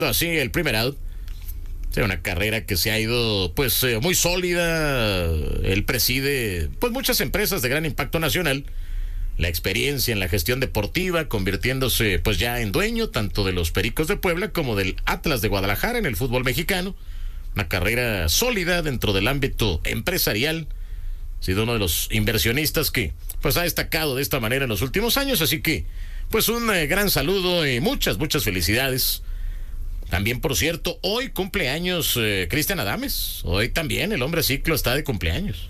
así el primer out. Sí, una carrera que se ha ido pues muy sólida. Él preside pues muchas empresas de gran impacto nacional. La experiencia en la gestión deportiva, convirtiéndose pues ya en dueño tanto de los Pericos de Puebla como del Atlas de Guadalajara en el fútbol mexicano. Una carrera sólida dentro del ámbito empresarial. Ha sido uno de los inversionistas que pues ha destacado de esta manera en los últimos años. Así que pues un gran saludo y muchas felicidades. También, por cierto, hoy cumpleaños Cristian Adames. Hoy también el hombre ciclo está de cumpleaños.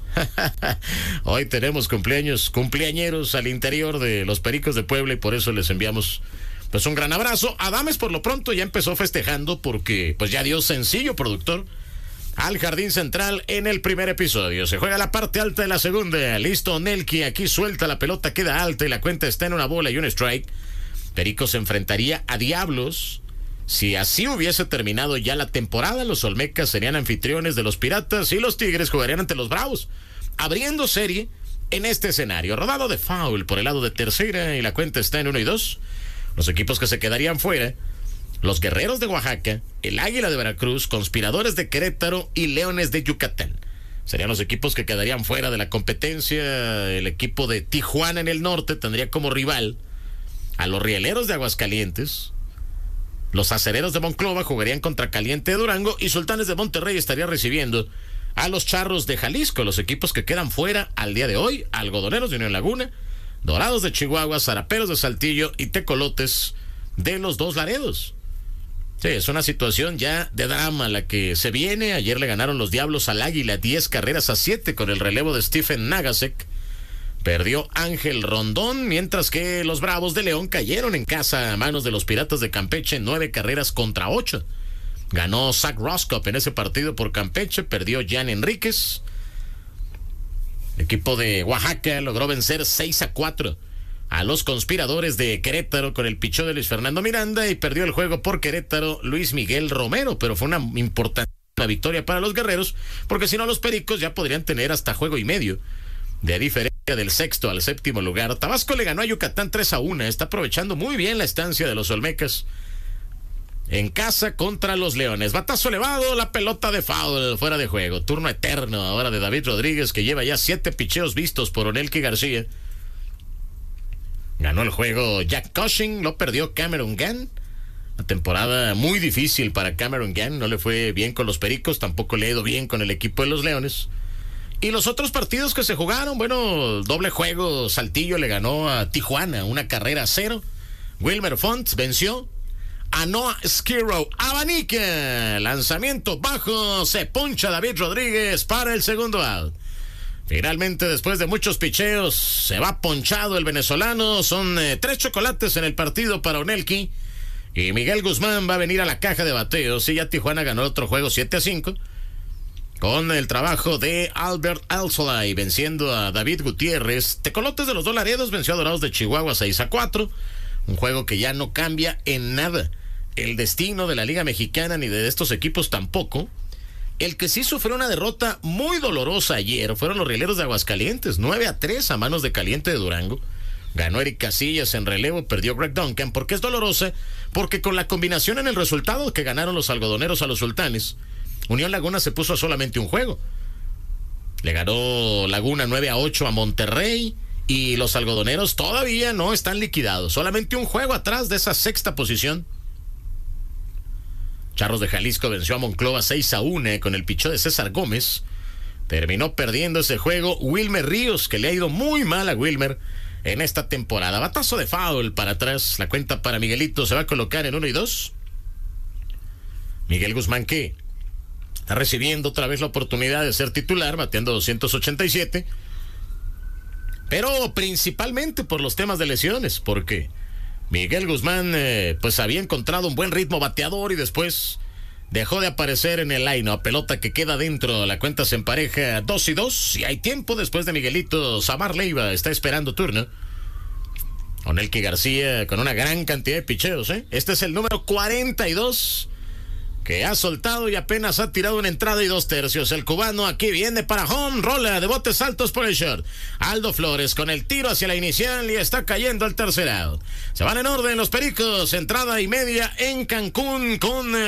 Hoy tenemos cumpleañeros al interior de los Pericos de Puebla y por eso les enviamos pues un gran abrazo. Adames por lo pronto ya empezó festejando porque pues ya dio sencillo productor al Jardín Central en el primer episodio. Se juega la parte alta de la segunda. Listo, Nelky, aquí suelta la pelota, queda alta y la cuenta está en una bola y un strike. Pericos se enfrentaría a Diablos. Si así hubiese terminado ya la temporada, los Olmecas serían anfitriones de los Piratas y los Tigres jugarían ante los Bravos, abriendo serie en este escenario. Rodado de foul por el lado de tercera y la cuenta está en 1-2. Los equipos que se quedarían fuera: los Guerreros de Oaxaca, el Águila de Veracruz, Conspiradores de Querétaro y Leones de Yucatán. Serían los equipos que quedarían fuera de la competencia. El equipo de Tijuana en el norte tendría como rival a los Rieleros de Aguascalientes. Los Acereros de Monclova jugarían contra Caliente de Durango y Sultanes de Monterrey estaría recibiendo a los Charros de Jalisco. Los equipos que quedan fuera al día de hoy: Algodoneros de Unión Laguna, Dorados de Chihuahua, Zaraperos de Saltillo y Tecolotes de los Dos Laredos. Sí, es una situación ya de drama la que se viene. Ayer le ganaron los Diablos al Águila 10-7 con el relevo de Stephen Nagasek. Perdió Ángel Rondón, mientras que los Bravos de León cayeron en casa a manos de los Piratas de Campeche 9-8. Ganó Zach Roscoe en ese partido por Campeche, perdió Jan Enríquez. El equipo de Oaxaca logró vencer 6-4 a los Conspiradores de Querétaro con el pichó de Luis Fernando Miranda y perdió el juego por Querétaro Luis Miguel Romero, pero fue una importante victoria para los Guerreros, porque si no los Pericos ya podrían tener hasta juego y medio de diferencia del sexto al séptimo lugar. Tabasco le ganó a Yucatán 3-1. Está aprovechando muy bien la estancia de los Olmecas en casa contra los Leones. Batazo elevado, la pelota de foul, fuera de juego. Turno eterno ahora de David Rodríguez, que lleva ya 7 picheos vistos por Onelki García. Ganó el juego Jack Cushing, lo perdió Cameron Gann. Una temporada muy difícil para Cameron Gann. No le fue bien con los Pericos, tampoco le ha ido bien con el equipo de los Leones. Y los otros partidos que se jugaron, bueno, doble juego. Saltillo le ganó a Tijuana 1-0. Wilmer Font venció a Noah Skirrow. Abanica, lanzamiento bajo, se poncha David Rodríguez para el segundo out. Finalmente, después de muchos picheos, se va ponchado el venezolano. Son 3 chocolates en el partido para Onelki. Y Miguel Guzmán va a venir a la caja de bateos. Y ya Tijuana ganó otro juego 7-5. Con el trabajo de Albert Alzolay venciendo a David Gutiérrez. Tecolotes de los Dos Laredos venció a Dorados de Chihuahua 6-4. Un juego que ya no cambia en nada el destino de la Liga Mexicana ni de estos equipos tampoco. El que sí sufrió una derrota muy dolorosa ayer fueron los Rieleros de Aguascalientes, 9-3 a manos de Caliente de Durango. Ganó Eric Casillas en relevo, perdió Greg Duncan. ¿Por qué es dolorosa? Porque con la combinación en el resultado que ganaron los Algodoneros a los Sultanes, Unión Laguna se puso a solamente un juego. Le ganó Laguna 9-8 a Monterrey y los Algodoneros todavía no están liquidados. Solamente un juego atrás de esa sexta posición. Charros de Jalisco venció a Monclova 6-1 con el pichó de César Gómez. Terminó perdiendo ese juego Wilmer Ríos, que le ha ido muy mal a Wilmer en esta temporada. Batazo de foul para atrás. La cuenta para Miguelito se va a colocar en 1-2. Miguel Guzmán, que está recibiendo otra vez la oportunidad de ser titular, bateando 287. Pero principalmente por los temas de lesiones, porque Miguel Guzmán pues había encontrado un buen ritmo bateador y después dejó de aparecer en el line-up. Pelota que queda dentro, la cuenta se empareja 2-2 y hay tiempo después de Miguelito. Samar Leiva está esperando turno. Onelki García con una gran cantidad de picheos, Este es el número 42 que ha soltado y apenas ha tirado una entrada y 2/3. El cubano aquí viene para home, rola de botes altos por el short. Aldo Flores con el tiro hacia la inicial y está cayendo al tercer out. Se van en orden los Pericos, entrada y media en Cancún con